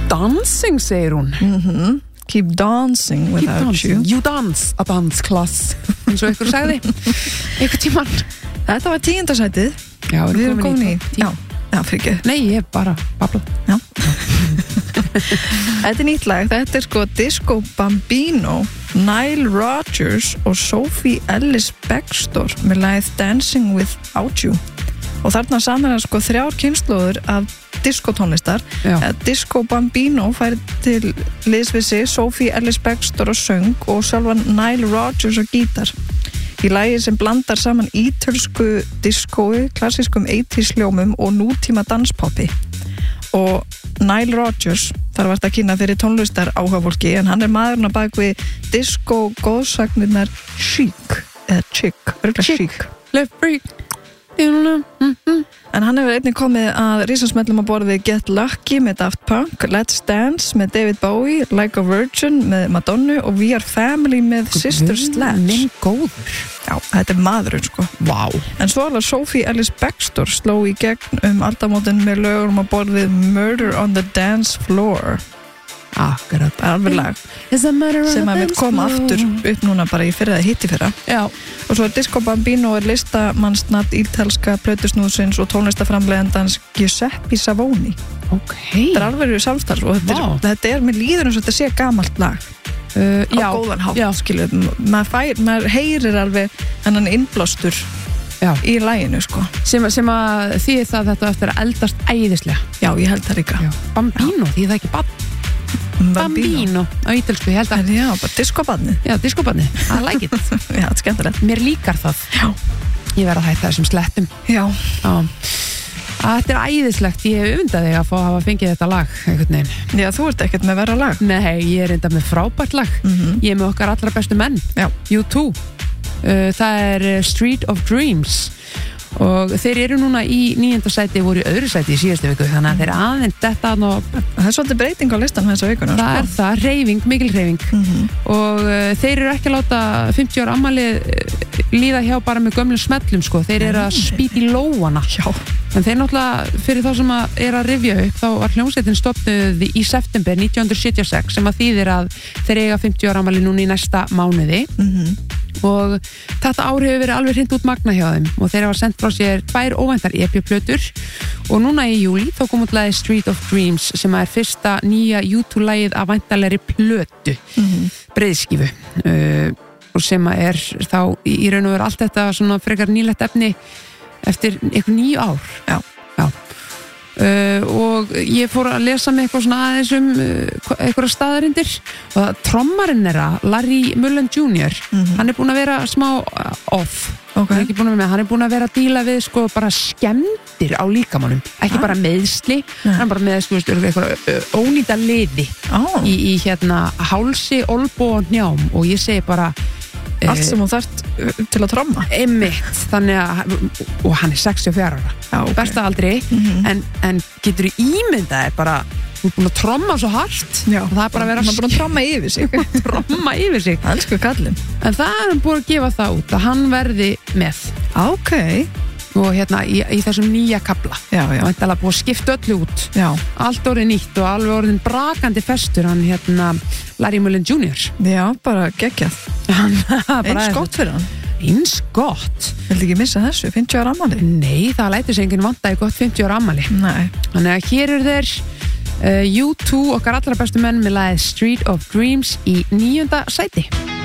dancing, segir hún. Keep dancing without you. You dance a dance class. eins og ykkur sagði einhvern tímann. Þetta var 10. sætið. Já, við erum komin í já, fyrir ekki. Nei, ég hef bara bablað. Já. Þetta nýtt lag, þetta sko Disco Bambino, Nile Rodgers og Sophie Ellis Bextor með lagið Dancing Without You. Og þarna saman sko 3 kynslóður af diskotónlistar. Disco Bambino færi til liðs við sig Sophie Ellis Bextor og söng og sjálfan Nile Rodgers og gítar. Í lagi sem blandar saman ítölsku diskói, klassískum 80s hljómum og nútíma danspoppi. Og Nile Rodgers, þar var þetta að kynna fyrir tónlistar áhugafólki, en hann maðurinn á bak við disco góðsagnirnar Chic, eða Chic. Left break. En hann hefur einnig komið að risasmellum að borði Get Lucky með Daft Punk, Let's Dance með David Bowie, Like a Virgin með Madonna og We Are Family með Sister Sledge. Minn góður. Já, þetta maðurinn sko. Vá. En svo alveg Sophie Ellis Bextor sló í gegn aldamótin með lögum að borði Murder on the Dance Floor. Akkurat. Alveg lag sem að við koma aftur upp núna bara í fyrra eða hitti fyrra. Já. Og svo Disco Bambino listamannsnafn ítalska plötusnúðsins og tónlistaframleiðandans Giuseppe Savoni. Þetta alveg samstarf og þetta mér líður eins og þetta sé gamalt lag á góðan hátt, skilur. Maður heyrir alveg hennan innblástur í laginu sko. Sem að því það þetta eftir að eldast æðislega. Já, ég held það líka. Bambino, því það ekki Bambino á ítölsku, ég held að já, bara diskobarnið. Já, diskobarnið, I like it. Já, þetta skemmtilegt. Mér líkar það. Já. Ég verð að hætta þessum slettum. Já. Þetta æðislegt, ég undaði að fá að hafa fengið þetta lag einhvern veginn. Já, þú ert ekkert með verra lag. Nei, ég enda með frábært lag. Ég með okkar allra bestu menn. Já. U2. Það Street of Dreams og þeir eru núna í 9. sæti, voru í öðru sæti í síðustu viku, þannig að þeir aðeins þetta það svolítið breyting á listan þessa vikuna. Það það, hreyfing, mikil hreyfing og þeir eru ekki að láta 50 ára afmæli líða hjá bara með gömlum smellum sko, þeir eru að spýta í lóana. Já. En þeir náttúrulega, fyrir þá sem að er að rifja upp, þá var hljómsveitin stofnuð í september 1976 sem að þýðir að þeir eiga 50 ára afmæli núna í næsta mánuði og þetta ár hefur verið alveg hreint út magna hjá þeim og þeir hafa sendt frá sér 2 óvæntar EP-plötur og núna í júlí þá kom út lagið Street of Dreams sem er fyrsta nýja U2-lagið af væntanlegri plötu breiðskífu og sem er þá í raun og veru allt þetta svona frekar nýlegt efni eftir einhver 9 ár. Já. Og ég fór að lesa með eitthvað svona aðeins eitthvað staðarindir og trommarinn Larry Mullen Jr. Hann búinn að vera smá off. Hann er búinn að vera að díla við sko bara skemmtir á líkamannum, ekki bara meðsli, hann bara með sko eitthvað ónýta liði í hérna hálsi, olnbó og hnjám og ég segi bara allt sem hún þarft til að tromma einmitt, þannig að og hann er 64 ára, besta aldri en getur þú ímyndaði bara, þú er búin að tromma svo hart og það er bara að vera búin að tromma yfir sig elsku kallinn, en það er búin að gefa það út að hann verði með og hérna í þessum nýja kafla og þetta er búið að skipta öllu út allt orðið nýtt og alveg orðin brakandi festur hann hérna Larry Mullen Jr. Já, bara geggjað eins gott fyrir hann eins gott vildi ekki missa þessu, 50 ára afmæli? Nei, það lætur sig enginn vanta í gott 50 ára afmæli þannig að hér þeir U2 okkar allra bestu menn með lagið Street of Dreams í 9. sæti